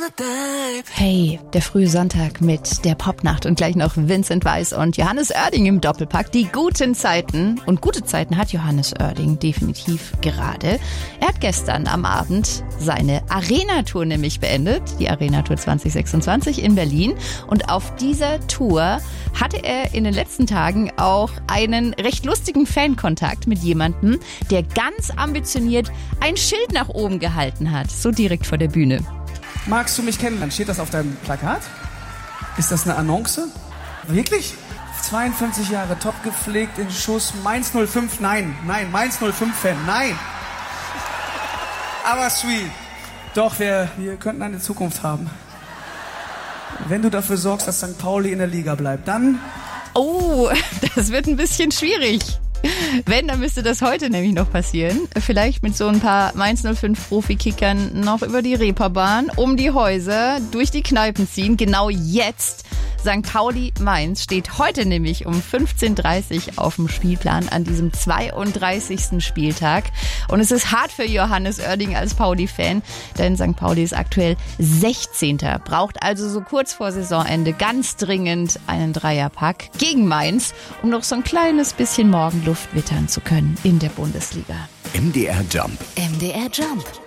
Hey, der frühe Sonntag mit der Popnacht und gleich noch Vincent Weiss und Johannes Oerding im Doppelpack. Die guten Zeiten. Und gute Zeiten hat Johannes Oerding definitiv gerade. Er hat gestern am Abend seine Arena-Tour nämlich beendet. Die Arena-Tour 2026 in Berlin. Und auf dieser Tour hatte er in den letzten Tagen auch einen recht lustigen Fankontakt mit jemandem, der ganz ambitioniert ein Schild nach oben gehalten hat. So direkt vor der Bühne. Magst du mich kennenlernen? Steht das auf deinem Plakat? Ist das eine Annonce? Wirklich? 52 Jahre, top gepflegt, in Schuss, Mainz 05, nein, Mainz 05-Fan, nein. Aber sweet. Doch, wir könnten eine Zukunft haben. Wenn du dafür sorgst, dass St. Pauli in der Liga bleibt, dann... Oh, das wird ein bisschen schwierig. Wenn, dann müsste das heute nämlich noch passieren. Vielleicht mit so ein paar Mainz 05 Profikickern noch über die Reeperbahn, um die Häuser, durch die Kneipen ziehen. Genau jetzt. St. Pauli Mainz steht heute nämlich um 15:30 Uhr auf dem Spielplan an diesem 32. Spieltag. Und es ist hart für Johannes Oerding als Pauli-Fan, denn St. Pauli ist aktuell 16. Braucht also so kurz vor Saisonende ganz dringend einen Dreierpack gegen Mainz, um noch so ein kleines bisschen Morgenluft wittern zu können in der Bundesliga. MDR Jump. MDR Jump.